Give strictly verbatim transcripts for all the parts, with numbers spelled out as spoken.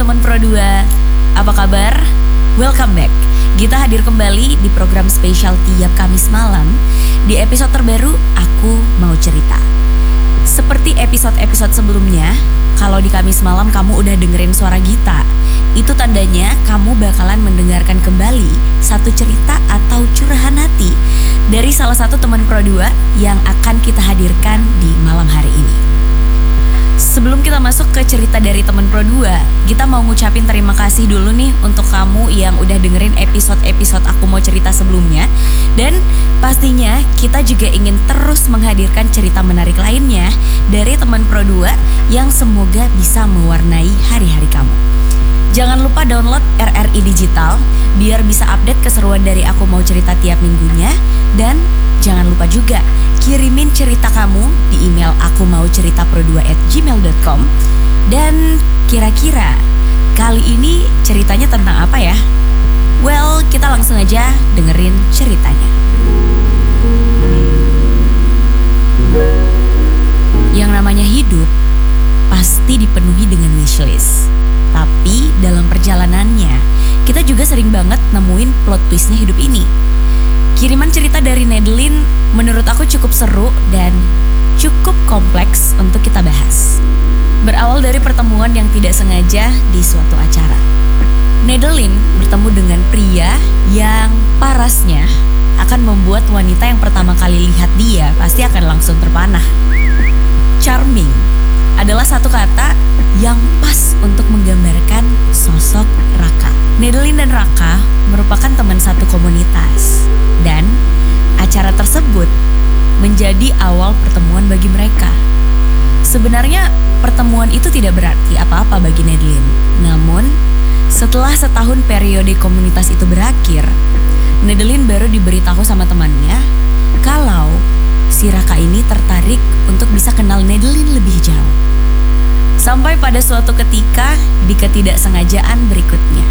teman Pro dua, apa kabar? Welcome back. Kita hadir kembali di program spesial tiap Kamis malam. Di episode terbaru, Aku Mau Cerita. Seperti episode-episode sebelumnya, kalau di Kamis malam kamu udah dengerin suara Gita, itu tandanya kamu bakalan mendengarkan kembali satu cerita atau curahan hati dari salah satu teman Pro dua yang akan kita hadirkan di malam hari ini. Sebelum kita masuk ke cerita dari teman Pro dua, kita mau ngucapin terima kasih dulu nih untuk kamu yang udah dengerin episode-episode Aku Mau Cerita sebelumnya. Dan pastinya kita juga ingin terus menghadirkan cerita menarik lainnya dari teman Pro dua yang semoga bisa mewarnai hari-hari kamu. Jangan lupa download R R I Digital biar bisa update keseruan dari Aku Mau Cerita tiap minggunya. Dan jangan lupa juga kirimin cerita kamu di email aku mau cerita pro dua at gmail dot com. Dan kira-kira kali ini ceritanya tentang apa ya? Well, kita langsung aja dengerin ceritanya. Yang namanya hidup pasti dipenuhi dengan wishlist. Tapi dalam perjalanannya, kita juga sering banget nemuin plot twistnya hidup ini. Kiriman cerita dari Nedeline menurut aku cukup seru dan cukup kompleks untuk kita bahas. Berawal dari pertemuan yang tidak sengaja di suatu acara. Nedeline bertemu dengan pria yang parasnya akan membuat wanita yang pertama kali lihat dia pasti akan langsung terpanah. Charming adalah satu kata yang pas untuk menggambarkan sosok Raka. Nedeline dan Raka merupakan teman satu komunitas. Dan acara tersebut menjadi awal pertemuan bagi mereka. Sebenarnya pertemuan itu tidak berarti apa-apa bagi Nedeline. Namun setelah setahun periode komunitas itu berakhir, Nedeline baru diberitahu sama temannya kalau si Raka ini tertarik untuk bisa kenal Nedeline lebih jauh. Sampai pada suatu ketika di ketidaksengajaan berikutnya.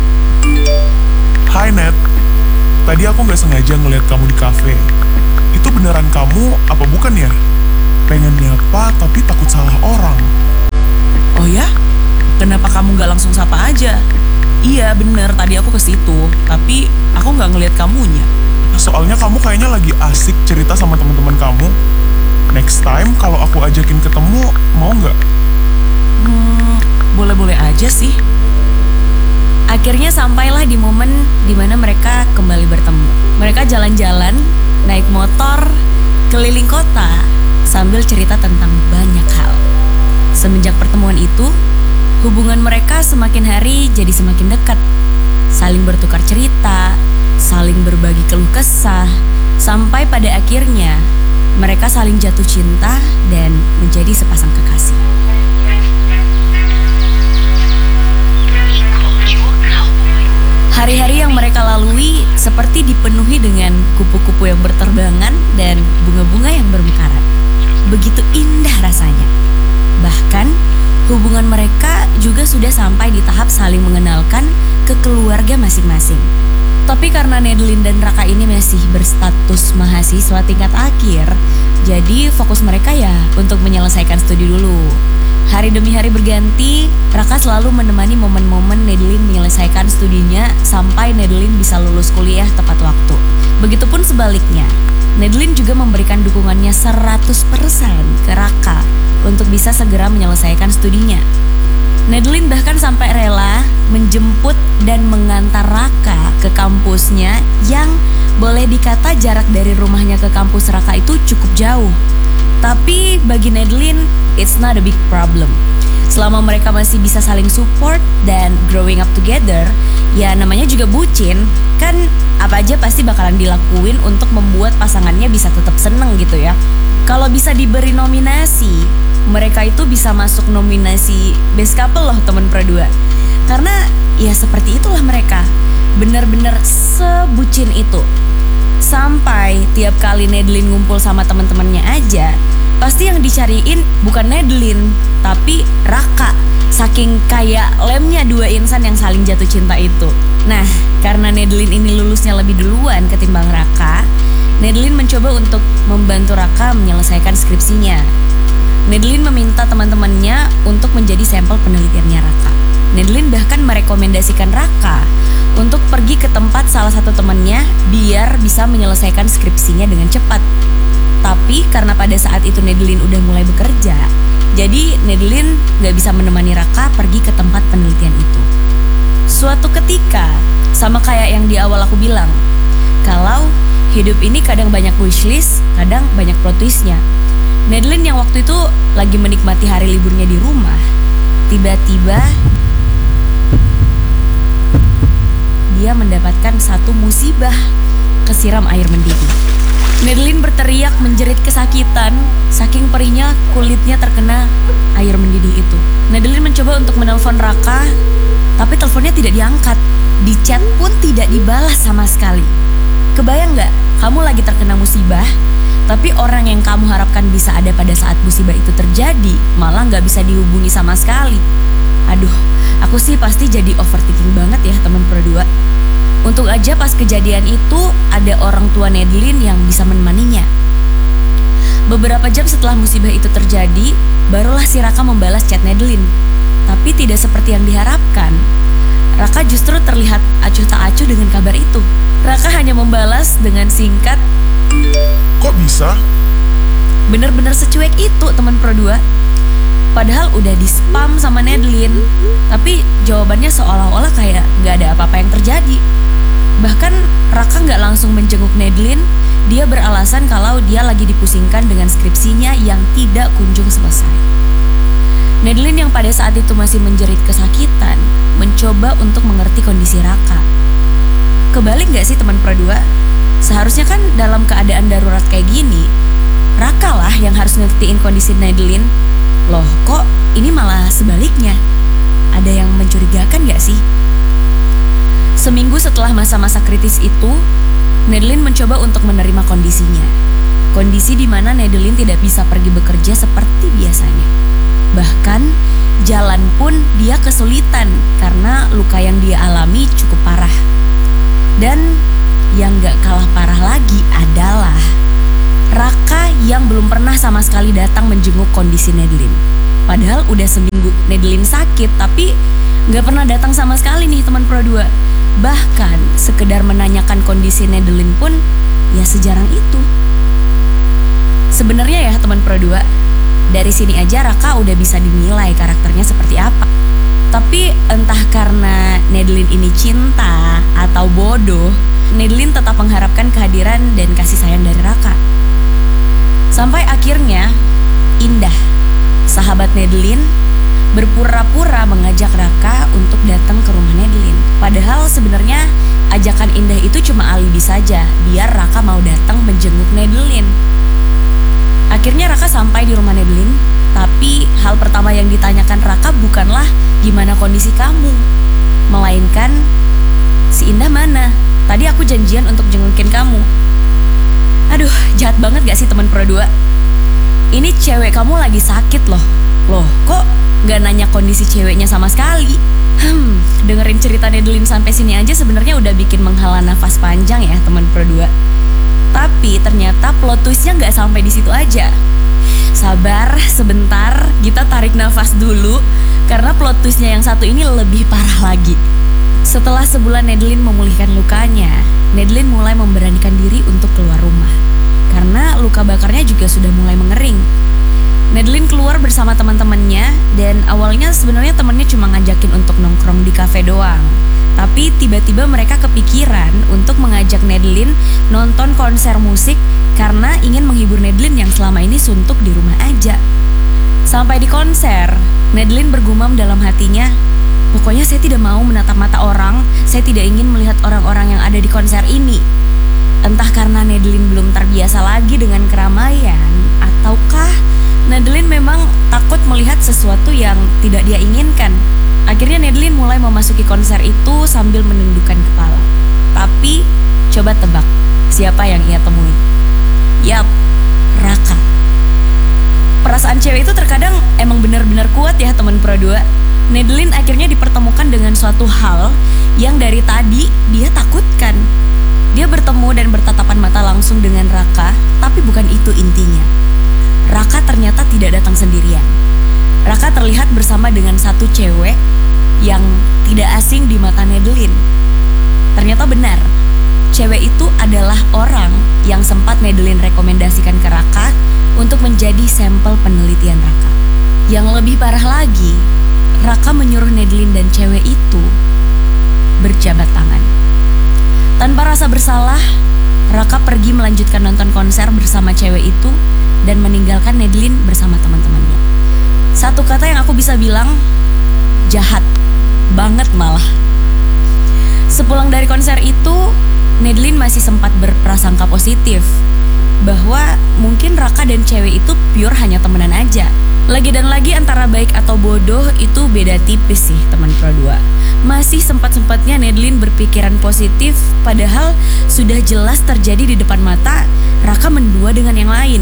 Hai Ned, tadi aku gak sengaja ngeliat kamu di kafe. Itu beneran kamu apa bukan ya? Pengen nyapa tapi takut salah orang. Oh ya? Kenapa kamu gak langsung sapa aja? Iya bener, tadi aku ke situ, tapi aku gak ngeliat kamunya. Soalnya kamu kayaknya lagi asik cerita sama teman-teman kamu. Next time kalau aku ajakin ketemu, mau gak? Hmm, boleh-boleh aja sih. Akhirnya sampailah di momen dimana mereka kembali bertemu. Mereka jalan-jalan, naik motor, keliling kota, sambil cerita tentang banyak hal. Semenjak pertemuan itu, hubungan mereka semakin hari jadi semakin dekat. Saling bertukar cerita, saling berbagi keluh kesah, sampai pada akhirnya mereka saling jatuh cinta dan menjadi sepasang kekasih. Hari-hari yang mereka lalui seperti dipenuhi dengan kupu-kupu yang berterbangan dan bunga-bunga yang bermekaran. Begitu indah rasanya. Bahkan hubungan mereka juga sudah sampai di tahap saling mengenalkan ke keluarga masing-masing. Tapi karena Nedeline dan Raka ini masih berstatus mahasiswa tingkat akhir, jadi fokus mereka ya untuk menyelesaikan studi dulu. Hari demi hari berganti, Raka selalu menemani momen-momen Nedeline menyelesaikan studinya sampai Nedeline bisa lulus kuliah tepat waktu. Begitupun sebaliknya, Nedeline juga memberikan dukungannya seratus persen ke Raka untuk bisa segera menyelesaikan studinya. Nedeline bahkan sampai rela menjemput dan mengantar Raka ke kampusnya yang boleh dikata jarak dari rumahnya ke kampus Raka itu cukup jauh. Tapi bagi Nedeline, it's not a big problem. Selama mereka masih bisa saling support dan growing up together, ya namanya juga bucin, kan apa aja pasti bakalan dilakuin untuk membuat pasangannya bisa tetap seneng gitu ya. Kalau bisa diberi nominasi, mereka itu bisa masuk nominasi Best Couple loh teman Pro dua. Karena ya seperti itulah mereka, bener-bener sebucin itu. Sampai tiap kali Nedeline ngumpul sama teman-temannya aja, pasti yang dicariin bukan Nedeline, tapi Raka. Saking kayak lemnya dua insan yang saling jatuh cinta itu. Nah, karena Nedeline ini lulusnya lebih duluan ketimbang Raka, Nedeline mencoba untuk membantu Raka menyelesaikan skripsinya. Nedeline meminta teman-temannya untuk menjadi sampel penelitiannya Raka. Nedeline bahkan merekomendasikan Raka untuk pergi ke tempat salah satu temannya biar bisa menyelesaikan skripsinya dengan cepat. Tapi karena pada saat itu Nedeline udah mulai bekerja, jadi Nedeline gak bisa menemani Raka pergi ke tempat penelitian itu. Suatu ketika, sama kayak yang di awal aku bilang, kalau hidup ini kadang banyak wishlist, kadang banyak plot twistnya. Nedeline yang waktu itu lagi menikmati hari liburnya di rumah, tiba-tiba dia mendapatkan satu musibah, kesiram air mendidih. Nedeline berteriak menjerit kesakitan, saking perihnya kulitnya terkena air mendidih itu. Nedeline mencoba untuk menelpon Raka, tapi teleponnya tidak diangkat. Di chat pun tidak dibalas sama sekali. Kebayang gak, kamu lagi terkena musibah, tapi orang yang kamu harapkan bisa ada pada saat musibah itu terjadi, malah gak bisa dihubungi sama sekali. Aduh, aku sih pasti jadi overthinking banget ya teman berdua. Untung aja pas kejadian itu ada orang tua Nedeline yang bisa menemaninya. Beberapa jam setelah musibah itu terjadi, barulah si Raka membalas chat Nedeline. Tapi tidak seperti yang diharapkan. Raka justru terlihat acuh tak acuh dengan kabar itu. Raka hanya membalas dengan singkat, Kok bisa? bener-bener secuek itu teman pro dua. Padahal udah di spam sama Nedeline, tapi jawabannya seolah-olah kayak gak ada apa-apa yang terjadi. Bahkan Raka gak langsung menjenguk Nedeline. Dia beralasan kalau dia lagi dipusingkan dengan skripsinya yang tidak kunjung selesai. Nedeline yang pada saat itu masih menjerit kesakitan mencoba untuk mengerti kondisi Raka. Kebalik gak sih teman pro dua? Seharusnya kan dalam keadaan darurat kayak gini, Raka lah yang harus ngertiin kondisi Nedeline. Loh kok ini malah sebaliknya? Ada yang mencurigakan gak sih? Seminggu setelah masa-masa kritis itu, Nedeline mencoba untuk menerima kondisinya. Kondisi di mana Nedeline tidak bisa pergi bekerja seperti biasanya. Bahkan jalan pun dia kesulitan karena luka yang dia alami cukup parah. Dan yang gak kalah parah lagi adalah Raka yang belum pernah sama sekali datang menjenguk kondisi Nedeline. Padahal udah seminggu Nedeline sakit, tapi gak pernah datang sama sekali nih teman pro dua. Bahkan sekedar menanyakan kondisi Nedeline pun ya sejarang itu. Sebenarnya ya teman pro dua, dari sini aja Raka udah bisa dinilai karakternya seperti apa. Tapi entah karena Nedeline ini cinta atau bodoh, Nedeline tetap mengharapkan kehadiran dan kasih sayang dari Raka. Sampai akhirnya Indah, sahabat Nedeline, berpura-pura mengajak Raka untuk datang ke rumah Nedeline. Padahal sebenarnya ajakan Indah itu cuma alibi saja, biar Raka mau datang menjenguk Nedeline. Akhirnya Raka sampai di rumah Nedeline, tapi hal pertama yang ditanyakan Raka bukanlah gimana kondisi kamu, melainkan si Indah mana? Tadi aku janjian untuk jengukin kamu. Aduh, jahat banget gak sih teman pro dua? Ini cewek kamu lagi sakit loh. Loh, kok gak nanya kondisi ceweknya sama sekali? Hmm, dengerin cerita Nedeline sampai sini aja sebenarnya udah bikin menghela nafas panjang ya teman pro dua. Tapi ternyata plot twistnya gak sampai di situ aja. Sabar sebentar, kita tarik nafas dulu karena plot twistnya yang satu ini lebih parah lagi. Setelah sebulan Nedeline memulihkan lukanya, Nedeline mulai memberanikan diri untuk keluar rumah karena luka bakarnya juga sudah mulai mengering. Nedeline keluar bersama teman-temannya dan awalnya sebenarnya temannya cuma ngajakin untuk nongkrong di kafe doang. Tapi tiba-tiba mereka kepikiran untuk mengajak Nedeline nonton konser musik karena ingin menghibur Nedeline yang selama ini suntuk di rumah aja. Sampai di konser, Nedeline bergumam dalam hatinya, pokoknya saya tidak mau menatap mata orang, saya tidak ingin melihat orang-orang yang ada di konser ini. Entah karena Nedeline belum terbiasa lagi dengan keramaian, ataukah Nedeline memang takut melihat sesuatu yang tidak dia inginkan. Akhirnya Nedeline mulai memasuki konser itu sambil menundukkan kepala. Tapi coba tebak, siapa yang ia temui? Yap, Raka. Perasaan cewek itu terkadang emang benar-benar kuat ya teman pro dua. Nedeline akhirnya dipertemukan dengan suatu hal yang dari tadi dia takutkan. Dia bertemu dan bertatapan mata langsung dengan Raka, tapi bukan itu intinya. Raka ternyata tidak datang sendirian. Raka terlihat bersama dengan satu cewek yang tidak asing di mata Nedeline. Ternyata benar, cewek itu adalah orang yang sempat Nedeline rekomendasikan ke Raka untuk menjadi sampel penelitian Raka. Yang lebih parah lagi, Raka menyuruh Nedeline dan cewek itu berjabat tangan. Tanpa rasa bersalah, Raka pergi melanjutkan nonton konser bersama cewek itu dan meninggalkan Nedeline bersama teman-temannya. Satu kata yang aku bisa bilang, jahat banget malah. Sepulang dari konser itu, Nedeline masih sempat berprasangka positif bahwa mungkin Raka dan cewek itu pure hanya temenan aja. Lagi dan lagi antara baik atau bodoh itu beda tipis sih teman Pro dua. Masih sempat-sempatnya Nedeline berpikiran positif, padahal sudah jelas terjadi di depan mata Raka mendua dengan yang lain.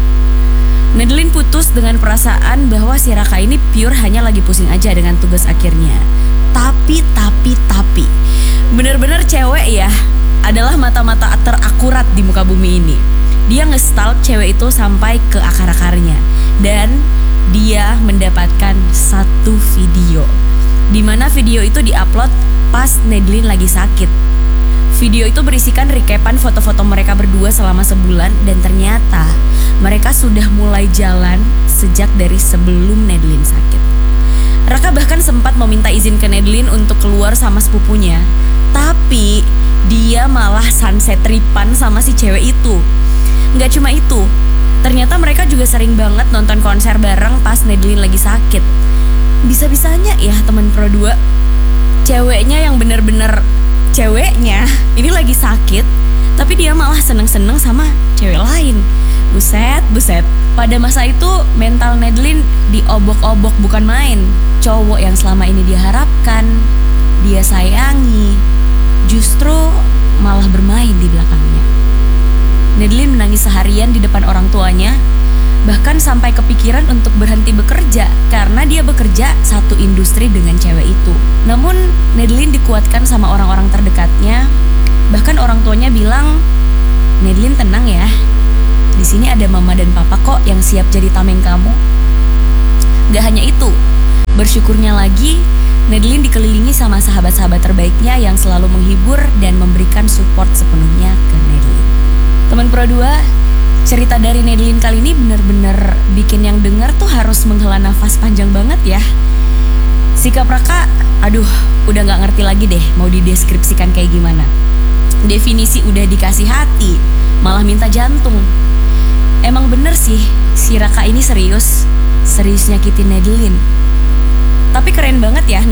Nedeline putus dengan perasaan bahwa si Raka ini pure hanya lagi pusing aja dengan tugas akhirnya. Tapi, tapi, tapi bener-bener cewek ya adalah mata-mata terakurat di muka bumi ini. Dia nge-stalk cewek itu sampai ke akar-akarnya. Dan dia mendapatkan satu video, dimana video itu diupload pas Nedeline lagi sakit. Video itu berisikan recapan foto-foto mereka berdua selama sebulan. Dan ternyata mereka sudah mulai jalan sejak dari sebelum Nedeline sakit. Raka bahkan sempat meminta izin ke Nedeline untuk keluar sama sepupunya. Tapi dia malah sunset tripan sama si cewek itu. Gak cuma itu, ternyata mereka juga sering banget nonton konser bareng pas Nedeline lagi sakit. Bisa-bisanya ya teman Pro dua, ceweknya yang bener-bener ceweknya ini lagi sakit, tapi dia malah seneng-seneng sama cewek lain. Buset, buset. Pada masa itu mental Nedeline diobok-obok bukan main. Cowok yang selama ini dia harapkan, dia sayangi, justru malah bermain di belakangnya. Nedeline menangis seharian di depan orang tuanya, bahkan sampai kepikiran untuk berhenti bekerja karena dia bekerja satu industri dengan cewek itu. Namun Nedeline dikuatkan sama orang-orang terdekatnya. Bahkan orang tuanya bilang, "Nedeline tenang ya, di sini ada mama dan papa kok yang siap jadi tameng kamu." Gak hanya itu, bersyukurnya lagi, Nedeline dikelilingi sama sahabat-sahabat terbaiknya yang selalu menghibur dan memberikan support sepenuhnya ke Nedeline. Teman Pro dua, cerita dari Nedeline kali ini benar-benar bikin yang dengar tuh harus menghela nafas panjang banget ya. Sikap Raka, aduh, udah gak ngerti lagi deh mau dideskripsikan kayak gimana. Definisi udah dikasih hati, malah minta jantung. Emang bener sih, si Raka ini serius, serius nyakitin Nedeline. Tapi keren banget ya